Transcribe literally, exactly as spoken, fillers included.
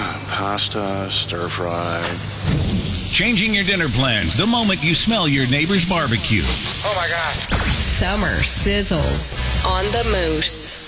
Pasta, stir fry. Changing your dinner plans the moment you smell your neighbor's barbecue. Oh my God. Summer sizzles on the Moose.